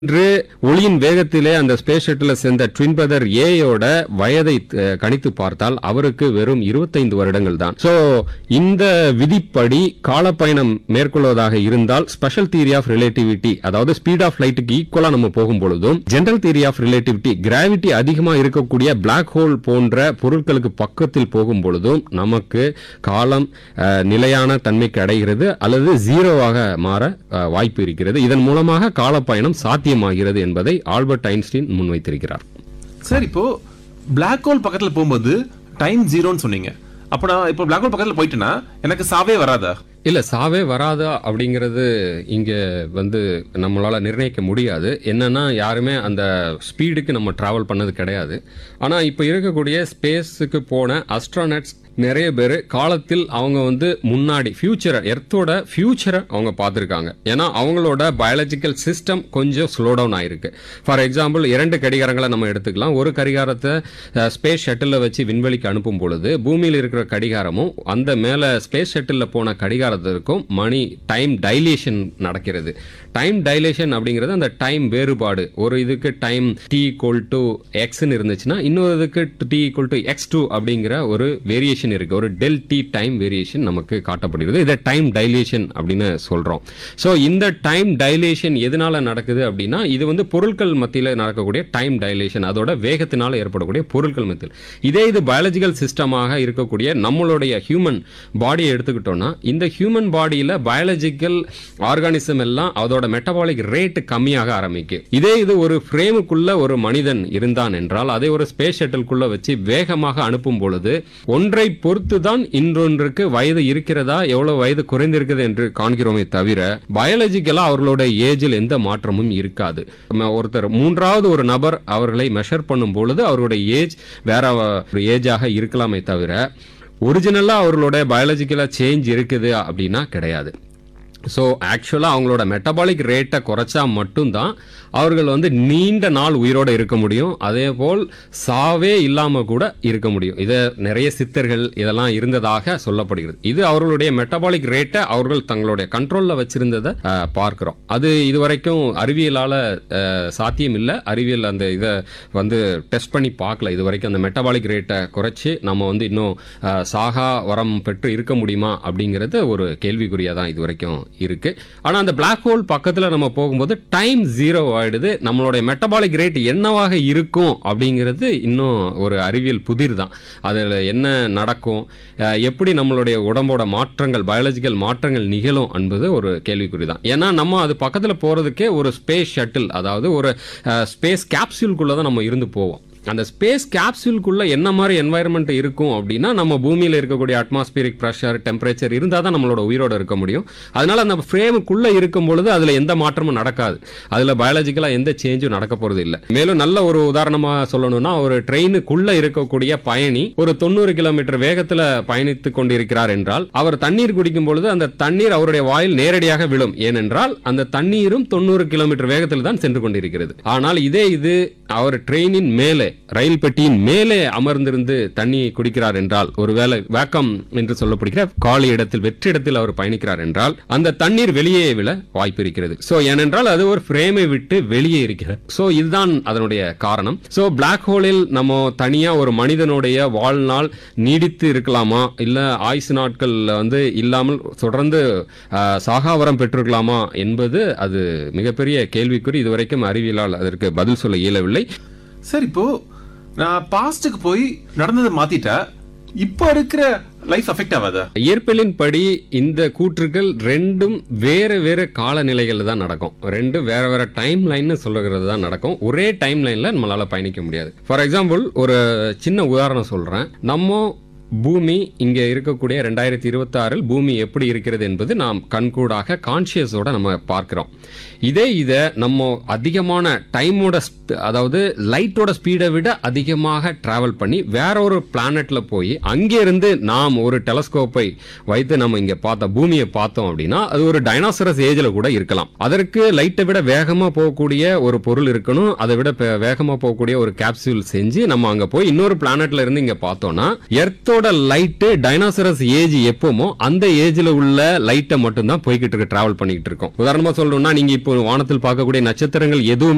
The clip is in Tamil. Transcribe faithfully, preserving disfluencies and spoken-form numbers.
இன்று ஒளியின் வேகத்திலே அந்த ஸ்பேஸ் ஷட்டில் சென்ற ட்வின் பிரதர் ஏயோட வயதை அஹ், கணித்து பார்த்தால் அவருக்கு வெறும் இருபத்தைந்து வருடங்கள் தான். சோ இந்த விதிப்படி காலப்பயணம் மேற்கொள்வதாக இருந்தால் ஸ்பெஷல் தியரி ஆஃப் ரிலேட்டிவிட்டி, அதாவது ஸ்பீட் ஆஃப் லைட்டுக்கு ஈக்குவலா நம்ம போகும் பொழுதும் general theory of relativity, gravity அதிகமா இருக்கக்கூடிய பிளாக் ஹோல் போன்ற பொருட்களுக்கு பக்கத்தில் போகும் பொழுதும் நமக்கு காலம் அஹ், நிலையான தன்மைக்கு அடைகிறது அல்லது ஜீரோவாக மாற அஹ், வாய்ப்பு இருக்கிறது. இதன் மூலமாக காலப்பயணம் சாத்தியமாகிறது என்பதை ஆல்பர்ட் ஐன்ஸ்டீன் முன்வைத்திருக்கிறார். சார், இப்போ பிளாக் ஹோல் பக்கத்துல போகும்போது டைம் ஜீரோன்னு சொன்னீங்க. அப்ப நான் இப்போ பிளாக் ஹோல் பக்கத்துல போயிட்டேன்னா எனக்கு சாவே வராதா? இல்ல, சாவே வராதா அப்படிங்கிறது இங்க வந்து நம்மளால நிர்ணயிக்க முடியாது. என்னன்னா யாருமே அந்த ஸ்பீடுக்கு நம்ம டிராவல் பண்ணது கிடையாது. ஆனா இப்ப இருக்கக்கூடிய ஸ்பேஸுக்கு போன அஸ்ட்ரோனட்ஸ் நிறைய பேர் காலத்தில் அவங்க வந்து முன்னாடி ஃபியூச்சரை, எர்த்தோட ஃபியூச்சரை அவங்க பார்த்துருக்காங்க. ஏன்னா அவங்களோட பயாலஜிக்கல் சிஸ்டம் கொஞ்சம் ஸ்லோ டவுன் ஆயிருக்கு. ஃபார் எக்ஸாம்பிள், இரண்டு கடிகாரங்களை நம்ம எடுத்துக்கலாம். ஒரு கடிகாரத்தை ஸ்பேஸ் ஷட்டில் வச்சு விண்வெளிக்கு அனுப்பும் பொழுது பூமியில் இருக்கிற கடிகாரமும் அந்த மேல ஸ்பேஸ் ஷட்டில் போன கடிகாரத்திற்கும் மணி டைம் டைலேஷன் நடக்கிறது. டைம் டைலேஷன் அப்படிங்கிறது அந்த டைம் வேறுபாடு. ஒரு இதுக்கு டைம் டி ஈக்குவல் டு எக்ஸ்ன்னு இருந்துச்சுன்னா இன்னொரு இதுக்கு D equal to X two அப்படிங்கிற ஒரு வேரியேஷன் இருக்கு. ஒரு டெல் டி டைம் வேரியேஷன் நமக்கு காட்டப்படுகிறது. இதை டைம் டைலேஷன் அப்படின்னு சொல்றோம். சோ இந்த டைம் டைலேஷன் எதனால நடக்குது அப்படின்னா இது வந்து பொருட்கள் மத்தியில் நடக்கக்கூடிய டைம் டைலேஷன், அதோட வேகத்தினால ஏற்படக்கூடிய பொருட்கள் மத்தியில். இதே இது பயாலஜிக்கல் சிஸ்டமாக இருக்கக்கூடிய நம்மளுடைய ஹியூமன் பாடியை எடுத்துக்கிட்டோம்னா இந்த ஹியூமன் பாடியில பயாலஜிக்கல் ஆர்கானிசம் எல்லாம் அதோட மெட்டபாலிக் ரேட் கம்மியாக ஆரம்பிக்கும். இதே இது ஒரு ஃப்ரேமுக்குள்ள ஒரு மனிதன் இருந்தான் என்றால் அதை ஒரு ஸ்பேஸ் ஷட்டிலுக்குள்ள வச்சு வேகமாக அனுப்பும் பொழுது ஒன்றை பொறுத்து தான் இன்னொன்றுக்கு வயது இருக்கிறதா, எவ்வளவு வயது குறைந்திருக்கிறது என்று காண்கிறோமே தவிர பயாலஜிக்கலா அவர்களோட ஏஜில் எந்த மாற்றமும் இருக்காது. ஒருத்தர் மூன்றாவது ஒரு நபர் அவர்களை மெஷர் பண்ணும் பொழுது அவருடைய ஏஜ் வேற ஒரு ஏஜாக இருக்கலாமே தவிர ஒரிஜினலா அவர்களோட பயாலஜிக்கலா சேஞ்ச் இருக்குது அப்படின்னா கிடையாது. ஸோ ஆக்சுவலாக அவங்களோட மெட்டபாலிக் ரேட்டை குறைச்சா மட்டும்தான் அவர்கள் வந்து நீண்ட நாள் உயிரோடு இருக்க முடியும். அதே போல் சாவே இல்லாமல் கூட இருக்க முடியும். இதை நிறைய சித்தர்கள் இதெல்லாம் இருந்ததாக சொல்லப்படுகிறது. இது அவர்களுடைய மெட்டபாலிக் ரேட்டை அவர்கள் தங்களுடைய கண்ட்ரோலில் வச்சிருந்ததை பார்க்கிறோம். அது இதுவரைக்கும் அறிவியலால் சாத்தியம் இல்லை. அறிவியல் அந்த இதை வந்து டெஸ்ட் பண்ணி பார்க்கல இது வரைக்கும். அந்த மெட்டபாலிக் ரேட்டை குறைச்சி நம்ம வந்து இன்னும் சாகா வரம் பெற்று இருக்க முடியுமா அப்படிங்கிறது ஒரு கேள்விக்குறியாக தான் இது வரைக்கும் இருக்கு. ஆனா அந்த பிளாக் ஹோல் பக்கத்துல நம்ம போகும்போது டைம் ஜீரோ ஆயிடுது. நம்மளுடைய மெட்டபாலிக் ரேட் என்னவாக இருக்கும் அப்படிங்கிறது இன்னும் ஒரு அறிவியல் புதிர் தான். அதுல என்ன நடக்கும், எப்படி நம்மளுடைய உடம்போட மாற்றங்கள், பயாலஜிக்கல் மாற்றங்கள் நிகழும் என்பது ஒரு கேள்விக்குறி தான். ஏன்னா நம்ம அது பக்கத்துல போறதுக்கே ஒரு ஸ்பேஸ் ஷட்டில், அதாவது ஒரு ஸ்பேஸ் கேப்சூலுக்குள்ள தான் நம்ம இருந்து போவோம். அந்த ஸ்பேஸ் கேப்சூலுக்குள்ள என்ன மாதிரி என்வாயர்மெண்ட் இருக்கும் அப்படின்னா நம்ம பூமியில் இருக்கக்கூடிய அட்மாஸ்பியரிக் ப்ரெஷர், டெம்பரேச்சர் இருந்தால் தான் நம்மளோட உயிரோட இருக்க முடியும். அதனால அந்த ஃப்ரேமுக்குள்ள இருக்கும் பொழுது அதுல எந்த மாற்றமும் நடக்காது. அதுல பயாலஜிக்கலா எந்த சேஞ்சும் நடக்க போறது இல்லை. மேலும் நல்ல ஒரு உதாரணமா சொல்லணும்னா, ஒரு ட்ரெயினுக்குள்ள இருக்கக்கூடிய பயணி ஒரு தொண்ணூறு கிலோமீட்டர் வேகத்துல பயணித்துக் கொண்டிருக்கிறார் என்றால் அவர் தண்ணீர் குடிக்கும் பொழுது அந்த தண்ணீர் அவருடைய வாயில் நேரடியாக விழும். ஏனென்றால் அந்த தண்ணீரும் தொண்ணூறு கிலோமீட்டர் வேகத்தில் தான் சென்று கொண்டிருக்கிறது. ஆனால் இதே இது அவர் ட்ரெயினின் மேலே, ரயில் பெட்டியின் மேலே அமர்ந்திருந்து தண்ணியை குடிக்கிறார் என்றால், ஒருவேளை வேக்கம் என்று சொல்லப்படுகிற காலி இடத்தில், வெற்றிடத்தில் அவர் பயணிக்கிறார் என்றால் அந்த தண்ணீர் வெளியே விழ வாய்ப்பு இருக்கிறது. சோ ஏனென்றால் அது ஒரு ஃப்ரேமை விட்டு வெளியே இருக்கிறது. சோ இதுதான் அதனுடைய காரணம். சோ பிளாக் ஹோலில் நம்ம தனியா ஒரு மனிதனுடைய வாழ்நாள் நீடித்து இருக்கலாமா, இல்ல ஆயுசு நாட்கள் வந்து இல்லாமல் தொடர்ந்து சாகாவரம் பெற்றிருக்கலாமா என்பது அது மிகப்பெரிய கேள்விக்குறி. இதுவரைக்கும் அறிவியலால் அதற்கு பதில் சொல்ல இயலவில்லை. சார், இப்போ நான் பாஸ்டுக்கு போய் நடந்ததை மாத்திட்டா இப்போ இருக்கிற லைஃப் அஃபெக்ட் ஆகாதா? இயற்பியலின் படி இந்த கூற்றுகள் ரெண்டும் வேற வேற காலநிலைகள் தான் நடக்கும். ரெண்டும் வேற வேற டைம் லைன் சொல்லுகிறது தான் நடக்கும். ஒரே டைம் லைன்ல நம்மளால பயணிக்க முடியாது. ஃபார் எக்ஸாம்பிள், ஒரு சின்ன உதாரணம் சொல்றேன். நம்ம பூமி இங்க இருக்கக்கூடிய ரெண்டாயிரத்தி இருபத்தி ஆறில் பூமி எப்படி இருக்கிறது என்பது நாம் கண்கூடாக கான்சியஸோட நம்ம பார்க்கிறோம். இதே இதை நம்ம அதிகமான டைமோட, அதாவது லைட்டோட ஸ்பீடை விட அதிகமாக டிராவல் பண்ணி வேற ஒரு பிளானட்ல போய் அங்கிருந்து நாம் ஒரு டெலஸ்கோப்பை வைத்து நம்ம இங்க பார்த்த பூமியை பார்த்தோம் அப்படின்னா அது ஒரு டைனாசரஸ் ஏஜ்ல கூட இருக்கலாம். அதற்கு லைட்டை விட வேகமா போகக்கூடிய ஒரு பொருள் இருக்கணும். அதை விட வேகமா போகக்கூடிய ஒரு கேப்சூல் செஞ்சு நம்ம அங்க போய் இன்னொரு பிளானட்ல இருந்து இங்க பார்த்தோம்னா எர்த்தோட லைட் டைனாசரஸ் ஏஜ் எப்போமோ அந்த ஏஜ்ல உள்ள லைட்டை மட்டும் தான் போய்கிட்டு இருக்கு, டிராவல் பண்ணிட்டு இருக்கோம். உதாரணமா சொல்லணும்னா, நீங்க இப்போ வானத்தில் பார்க்கக்கூடிய நட்சத்திரங்கள் எதுவும்